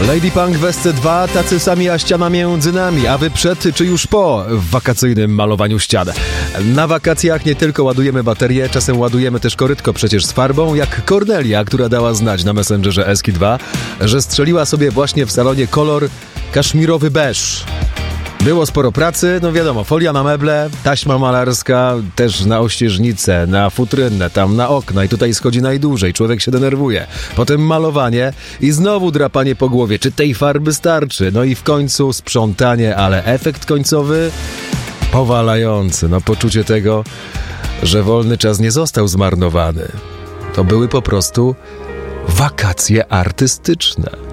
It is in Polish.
Lady Punk w SC2, tacy sami, a ściana między nami. A wy przed czy już po w wakacyjnym malowaniu ścian? Na wakacjach nie tylko ładujemy baterię, czasem ładujemy też korytko przecież z farbą, jak Kornelia, która dała znać na Messengerze Eski2, że strzeliła sobie właśnie w salonie kolor kaszmirowy beż. Było sporo pracy, no wiadomo, folia na meble, taśma malarska, też na ościeżnicę, na futrynę, tam na okna i tutaj schodzi najdłużej, człowiek się denerwuje. Potem malowanie i znowu drapanie po głowie, czy tej farby starczy? No i w końcu sprzątanie, ale efekt końcowy powalający. No poczucie tego, że wolny czas nie został zmarnowany. To były po prostu wakacje artystyczne.